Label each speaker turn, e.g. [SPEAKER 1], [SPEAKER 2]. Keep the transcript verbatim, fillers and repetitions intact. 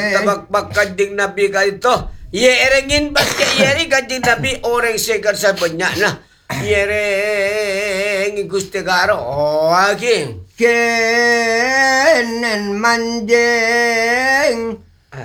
[SPEAKER 1] Tabak-bak kanjing Nabi ka ito. Ye erengin bas ke yeri kanjing Nabi orang segar sa banyak na. Yereng gusti karo. Oh, aking.
[SPEAKER 2] Kenen manje